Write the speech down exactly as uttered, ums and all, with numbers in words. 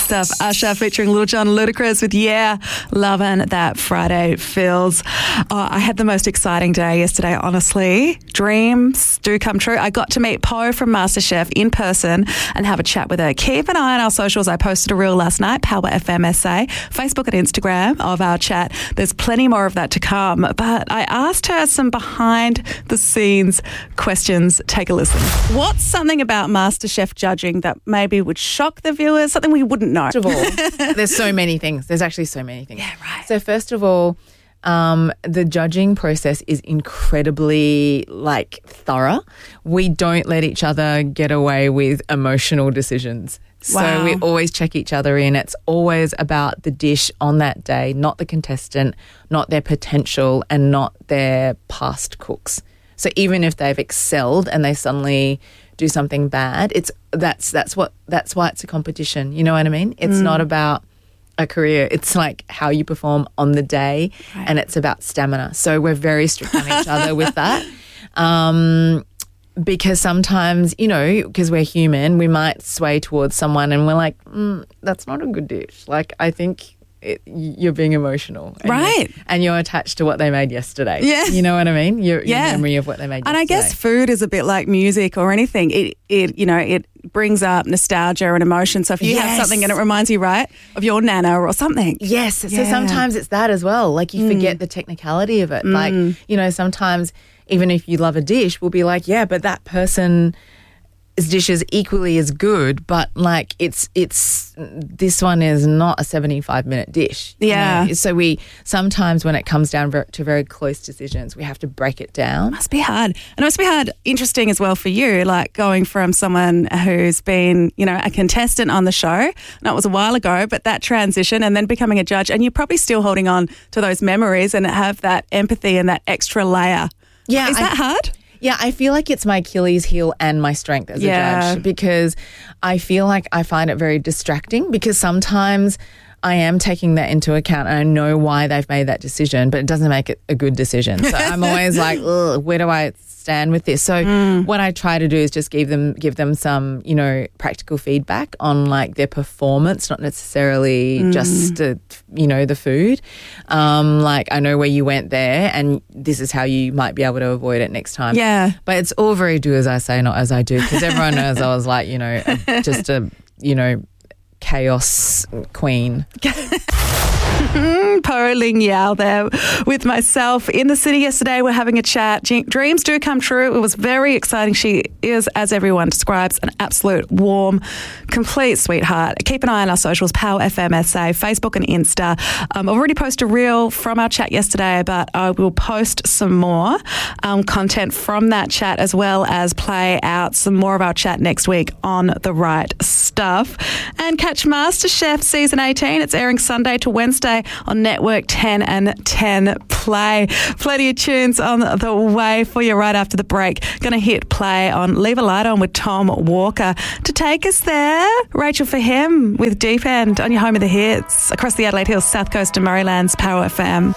Stuff. Usher featuring Lil Jon Ludacris with Yeah, loving that Friday feels. Oh, I had the most exciting day yesterday, honestly. Dreams do come true. I got to meet Poh from MasterChef in person and have a chat with her. Keep an eye on our socials. I posted a reel last night, Power F M S A, Facebook and Instagram of our chat. There's plenty more of that to come. But I asked her some behind the scenes questions. Take a listen. What's something about MasterChef judging that maybe would shock the viewers? Something we wouldn't know. First of all, there's so many things. There's actually so many things. Yeah, right. So first of all, um, the judging process is incredibly like thorough. We don't let each other get away with emotional decisions. So Wow. we always check each other in. It's always about the dish on that day, not the contestant, not their potential, and not their past cooks. So even if they've excelled and they suddenly do something bad, it's that's that's what that's why it's a competition. You know what I mean? It's mm. not about a career. It's like how you perform on the day, right. and it's about stamina. So we're very strict on each other with that. Um, because sometimes, you know, because we're human, we might sway towards someone and we're like, mm, that's not a good dish. Like, I think it, you're being emotional. And right. You're, and you're attached to what they made yesterday. Yeah. You know what I mean? Your, yeah. your memory of what they made yesterday. And I guess food is a bit like music or anything. It, it you know, it brings up nostalgia and emotion. So if you yes. have something and it reminds you, right, of your nana or something. Yes. Yeah. So sometimes it's that as well. Like you mm. forget the technicality of it. Mm. Like, you know, sometimes even if you love a dish, we'll be like, yeah, but that person's dish is equally as good, but like it's it's this one is not a seventy-five minute dish. Yeah. You know? So we sometimes when it comes down to very close decisions, we have to break it down. It must be hard. And it must be hard, interesting as well for you, like going from someone who's been, you know, a contestant on the show, and that was a while ago, but that transition and then becoming a judge, and you're probably still holding on to those memories and have that empathy and that extra layer. Yeah. Is I, that hard? Yeah, I feel like it's my Achilles heel and my strength as yeah. a judge, because I feel like I find it very distracting, because sometimes I am taking that into account and I know why they've made that decision, but it doesn't make it a good decision. So I'm always like, ugh, where do I stand with this? So mm. what I try to do is just give them give them some, you know, practical feedback on like their performance, not necessarily mm. just, uh, you know, the food. Um, like I know where you went there and this is how you might be able to avoid it next time. Yeah. But it's all very do as I say, not as I do, because everyone knows I was like, you know, a, just a, you know, chaos queen. Poh Ling Yao there with myself in the city yesterday. We're having a chat. Dreams do come true. It was very exciting. She is, as everyone describes, an absolute warm, complete sweetheart. Keep an eye on our socials, Power F M S A, Facebook and Insta. Um, I've already posted a reel from our chat yesterday, but I will post some more um, content from that chat, as well as play out some more of our chat next week on The Right Stuff. And catch MasterChef Season eighteen. It's airing Sunday to Wednesday on Network ten and ten Play. Plenty of tunes on the way for you right after the break. Going to hit play on Leave a Light On with Tom Walker. To take us there, Rachel for him with Deep End on your home of the hits across the Adelaide Hills, South Coast and Murraylands, Power F M.